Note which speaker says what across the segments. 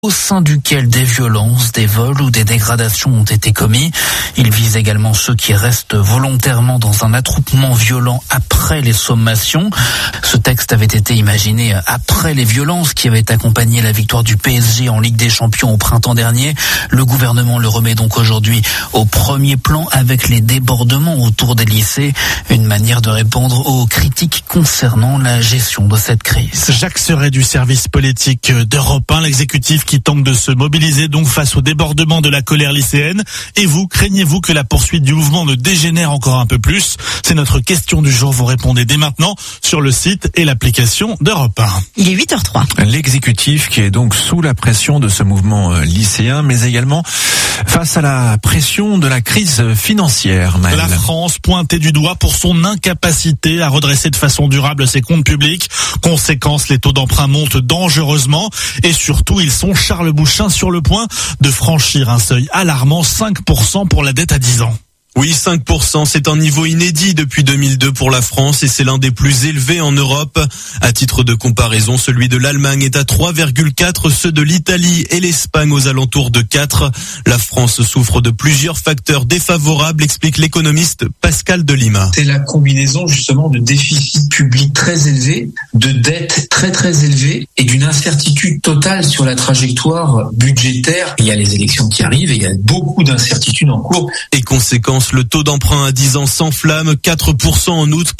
Speaker 1: au sein duquel des violences, des vols ou des dégradations ont été commis. Il vise également ceux qui restent volontairement dans un attroupement violent après les sommations. Ce texte avait été imaginé après les violences qui avaient accompagné la victoire du PSG en Ligue des Champions au printemps dernier. Le gouvernement le remet donc aujourd'hui au premier plan avec les débordements autour des lycées, une manière de répondre aux critiques concernant la gestion de cette crise.
Speaker 2: Jacques Serret du service politique d'Europe 1, l'exécutif qui tente de se mobiliser donc face au débordement de la colère lycéenne. Et vous, craignez-vous que la poursuite du mouvement ne dégénère encore un peu plus? C'est notre question du jour. Vous répondez dès maintenant sur le site et l'application d'Europe 1.
Speaker 3: Il est 8h03.
Speaker 4: L'exécutif qui est donc sous la pression de ce mouvement lycéen, mais également face à la pression de la crise financière. Maëlle.
Speaker 2: La France pointée du doigt pour son incapacité à redresser de façon durable ses comptes publics. Conséquence, les taux d'emprunt montent dangereusement et surtout ils sont Charles Bouchin sur le point de franchir un seuil alarmant, 5% pour la dette à 10 ans.
Speaker 5: Oui, 5%, c'est un niveau inédit depuis 2002 pour la France et c'est l'un des plus élevés en Europe. À titre de comparaison, celui de l'Allemagne est à 3,4, ceux de l'Italie et l'Espagne aux alentours de 4. La France souffre de plusieurs facteurs défavorables, explique l'économiste Pascal Delima.
Speaker 6: C'est la combinaison justement de déficits publics très élevés, de dettes très très élevées et d'une incertitude totale sur la trajectoire budgétaire. Il y a les élections qui arrivent et il y a beaucoup d'incertitudes en cours.
Speaker 5: Et conséquence, le taux d'emprunt à 10 ans s'enflamme, 4% en août,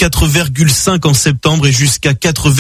Speaker 5: 4,5 en septembre et jusqu'à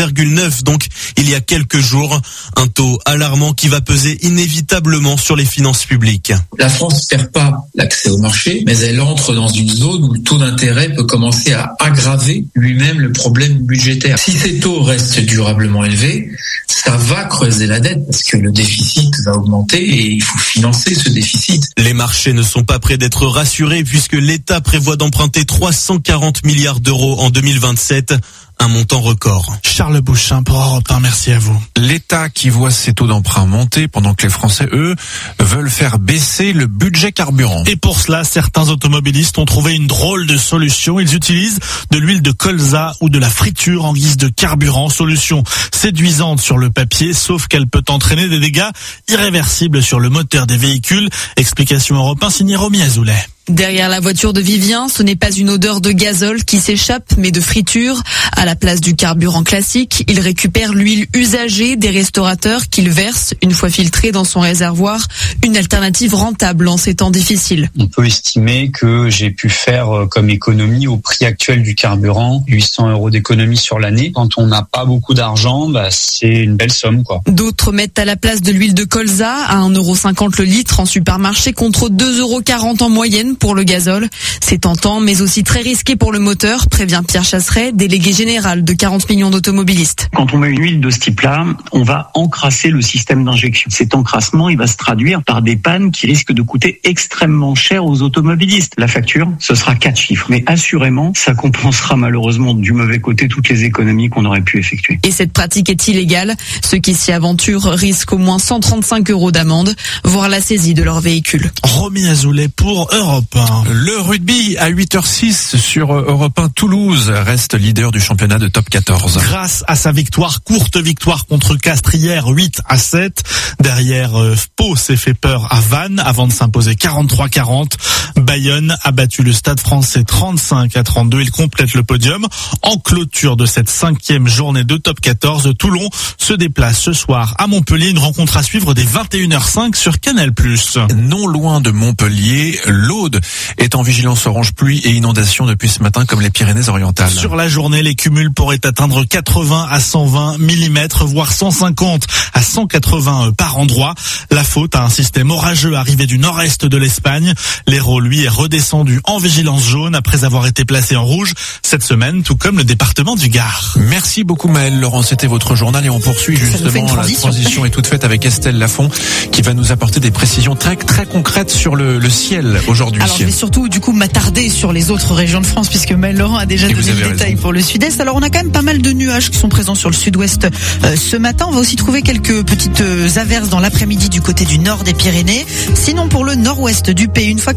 Speaker 5: 4,9 donc il y a quelques jours. Un taux alarmant qui va peser inévitablement sur les finances publiques.
Speaker 6: La France ne perd pas l'accès au marché, mais elle entre dans une zone où le taux d'intérêt peut commencer à aggraver lui-même le problème budgétaire. Si ces taux restent durablement élevés, ça va creuser la dette parce que le déficit va augmenter et il faut financer ce déficit.
Speaker 5: Les marchés ne sont pas prêts d'être rassurés puisque l'État prévoit d'emprunter 340 milliards d'euros en 2027. Un montant record.
Speaker 2: Charles Bouchin pour Europe 1, merci à vous.
Speaker 4: L'État qui voit ses taux d'emprunt monter pendant que les Français, eux, veulent faire baisser le budget carburant.
Speaker 2: Et pour cela, certains automobilistes ont trouvé une drôle de solution. Ils utilisent de l'huile de colza ou de la friture en guise de carburant. Solution séduisante sur le papier, sauf qu'elle peut entraîner des dégâts irréversibles sur le moteur des véhicules. Explication Europe 1 signée Romy Azoulay.
Speaker 3: Derrière la voiture de Vivien, ce n'est pas une odeur de gazole qui s'échappe, mais de friture. À la place du carburant classique, il récupère l'huile usagée des restaurateurs qu'il verse, une fois filtrée dans son réservoir, une alternative rentable en ces temps difficiles.
Speaker 7: On peut estimer que j'ai pu faire comme économie au prix actuel du carburant, 800 € d'économie sur l'année. Quand on n'a pas beaucoup d'argent, c'est une belle somme, quoi.
Speaker 3: D'autres mettent à la place de l'huile de colza à 1,50 € le litre en supermarché contre 2,40 € en moyenne pour le gazole. C'est tentant, mais aussi très risqué pour le moteur, prévient Pierre Chasseret, délégué général de 40 millions d'automobilistes.
Speaker 8: Quand on met une huile de ce type-là, on va encrasser le système d'injection. Cet encrassement, il va se traduire par des pannes qui risquent de coûter extrêmement cher aux automobilistes. La facture, ce sera 4 chiffres. Mais assurément, ça compensera malheureusement du mauvais côté toutes les économies qu'on aurait pu effectuer.
Speaker 3: Et cette pratique est illégale. Ceux qui s'y aventurent risquent au moins 135 € d'amende, voire la saisie de leur véhicule.
Speaker 2: Romy Azoulay pour Europe 1.
Speaker 4: Le rugby à 8h06 sur Europe 1. Toulouse reste leader du championnat de top 14.
Speaker 2: Grâce à sa courte victoire contre Castres hier, 8-7. Derrière, Pau s'est fait peur à Vannes avant de s'imposer 43-40. Bayonne a battu le Stade Français 35-32. Il complète le podium. En clôture de cette 5e journée de top 14, Toulon se déplace ce soir à Montpellier. Une rencontre à suivre dès 21h05 sur Canal+.
Speaker 4: Non loin de Montpellier, l'Aude est en vigilance orange pluie et inondation depuis ce matin comme les Pyrénées-Orientales.
Speaker 2: Sur la journée, les cumuls pourraient atteindre 80 à 120 mm, voire 150 à 180 par endroit. La faute à un système orageux arrivé du nord-est de l'Espagne. L'Hérault, lui, est redescendu en vigilance jaune après avoir été placé en rouge cette semaine, tout comme le département du Gard.
Speaker 4: Merci beaucoup Maëlle. Laurent, c'était votre journal et on poursuit justement. La transition est toute faite avec Estelle Lafont qui va nous apporter des précisions très concrètes sur le ciel aujourd'hui.
Speaker 3: Alors je vais surtout du coup m'attarder sur les autres régions de France puisque Maëlle Laurent a déjà donné le détail pour le sud-est. Alors on a quand même pas mal de nuages qui sont présents sur le sud-ouest ce matin. On va aussi trouver quelques petites averses dans l'après-midi du côté du nord des Pyrénées. Sinon pour le nord-ouest du pays, une fois que les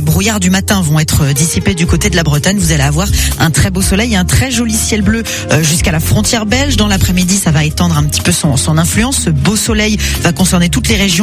Speaker 9: brouillards du matin vont être dissipés du côté de la Bretagne. Vous allez avoir un très beau soleil et un très joli ciel bleu jusqu'à la frontière belge. Dans l'après-midi, ça va étendre un petit peu son influence. Ce beau soleil va concerner toutes les régions